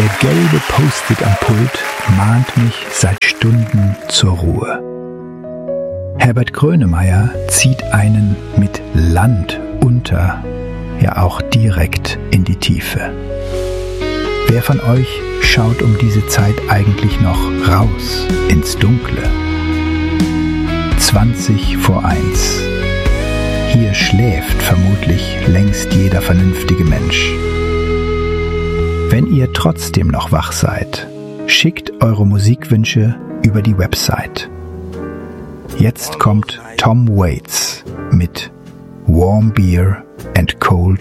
Der gelbe Post-it am Pult mahnt mich seit Stunden zur Ruhe. Herbert Grönemeyer zieht einen mit Land unter, ja auch direkt in die Tiefe. Wer von euch schaut um diese Zeit eigentlich noch raus ins Dunkle? 20 vor 1. Hier schläft vermutlich längst jeder vernünftige Mensch. Wenn ihr trotzdem noch wach seid, schickt eure Musikwünsche über die Website. Jetzt kommt Tom Waits mit Warm Beer and Cold